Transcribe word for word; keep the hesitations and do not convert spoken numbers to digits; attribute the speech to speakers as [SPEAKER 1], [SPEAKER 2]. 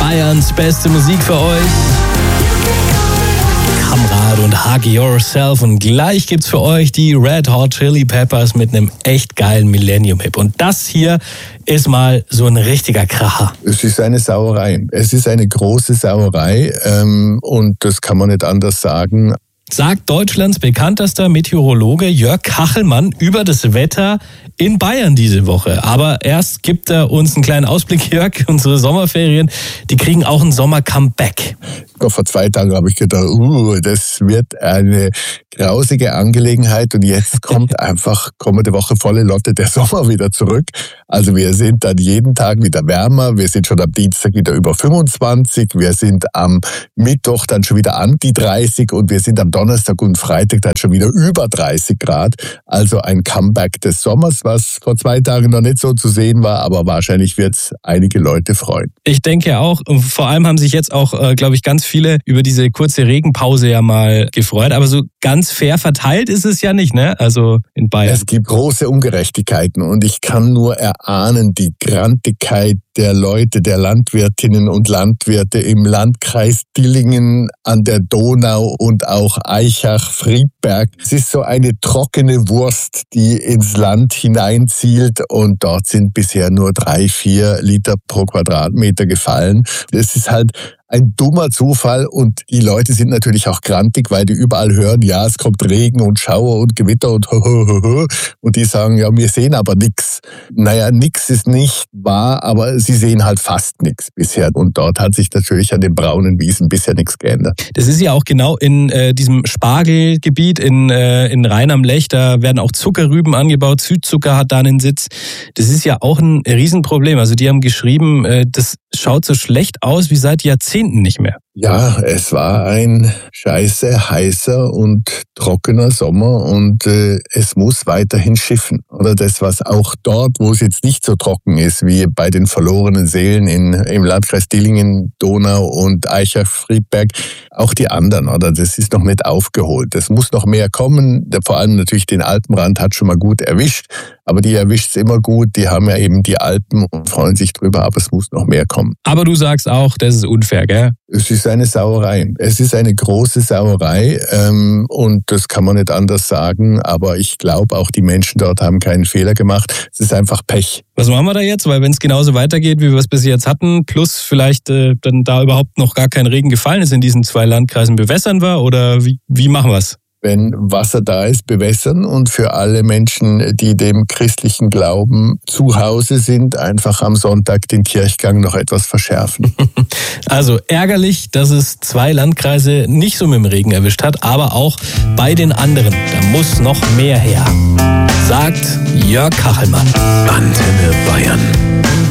[SPEAKER 1] Bayerns beste Musik für euch. Kamrad und Hug Yourself. Und gleich gibt's für euch die Red Hot Chili Peppers mit einem echt geilen Millennium-Hip. Und das hier ist mal so ein richtiger Kracher.
[SPEAKER 2] Es ist eine Sauerei. Es ist eine große Sauerei ähm, und das kann man nicht anders sagen.
[SPEAKER 1] Sagt Deutschlands bekanntester Meteorologe Jörg Kachelmann über das Wetter in Bayern diese Woche. Aber erst gibt er uns einen kleinen Ausblick, Jörg. Unsere Sommerferien, die kriegen auch ein Sommer-Comeback.
[SPEAKER 2] Vor zwei Tagen habe ich gedacht, uh, das wird eine grausige Angelegenheit und jetzt kommt einfach kommende Woche volle Lotte der Sommer wieder zurück. Also wir sind dann jeden Tag wieder wärmer, wir sind schon am Dienstag wieder über fünfundzwanzig, wir sind am Mittwoch dann schon wieder an die dreißig und wir sind am Donnerstag und Freitag dann schon wieder über dreißig Grad. Also ein Comeback des Sommers, was vor zwei Tagen noch nicht so zu sehen war, aber wahrscheinlich wird es einige Leute freuen.
[SPEAKER 1] Ich denke auch, und vor allem haben sich jetzt auch, äh, glaube ich, ganz viele über diese kurze Regenpause ja mal gefreut, aber so ganz fair verteilt ist es ja nicht, ne? Also in Bayern.
[SPEAKER 2] Es gibt große Ungerechtigkeiten und ich kann nur erahnen, die Grantigkeit der Leute, der Landwirtinnen und Landwirte im Landkreis Dillingen an der Donau und auch Aichach-Friedberg. Es ist so eine trockene Wurst, die ins Land hineinzielt und dort sind bisher nur drei, vier Liter pro Quadratmeter gefallen. Das ist halt ein dummer Zufall und die Leute sind natürlich auch grantig, weil die überall hören, ja, es kommt Regen und Schauer und Gewitter und ho, ho, ho, ho. Und die sagen, ja, wir sehen aber nix. Naja, nix ist nicht wahr, aber sie sehen halt fast nix bisher. Und dort hat sich natürlich an den braunen Wiesen bisher nichts geändert.
[SPEAKER 1] Das ist ja auch genau in äh, diesem Spargelgebiet in, äh, in Rhein am Lech, da werden auch Zuckerrüben angebaut, Südzucker hat da einen Sitz. Das ist ja auch ein Riesenproblem. Also die haben geschrieben, äh, das schaut so schlecht aus wie seit Jahrzehnten nicht mehr.
[SPEAKER 2] Ja, es war ein scheiße heißer und trockener Sommer und äh, es muss weiterhin schiffen. Oder das, was auch dort, wo es jetzt nicht so trocken ist, wie bei den verlorenen Seelen in, im Landkreis Dillingen, Donau und Aichach-Friedberg, auch die anderen, oder? Das ist noch nicht aufgeholt. Es muss noch mehr kommen. Vor allem natürlich den Alpenrand hat schon mal gut erwischt, aber die erwischt es immer gut. Die haben ja eben die Alpen und freuen sich drüber, aber es muss noch mehr kommen.
[SPEAKER 1] Aber du sagst auch, das ist unfair, gell?
[SPEAKER 2] Es ist eine Sauerei. Es ist eine große Sauerei ähm, und das kann man nicht anders sagen, aber ich glaube auch die Menschen dort haben keinen Fehler gemacht. Es ist einfach Pech.
[SPEAKER 1] Was machen wir da jetzt? Weil wenn es genauso weitergeht, wie wir es bis jetzt hatten, plus vielleicht äh, dann da überhaupt noch gar kein Regen gefallen ist in diesen zwei Landkreisen, bewässern wir oder wie, wie machen wir es?
[SPEAKER 2] Wenn Wasser da ist, bewässern und für alle Menschen, die dem christlichen Glauben zu Hause sind, einfach am Sonntag den Kirchgang noch etwas verschärfen.
[SPEAKER 1] Also ärgerlich, dass es zwei Landkreise nicht so mit dem Regen erwischt hat, aber auch bei den anderen, da muss noch mehr her, sagt Jörg Kachelmann.
[SPEAKER 3] Antenne Bayern.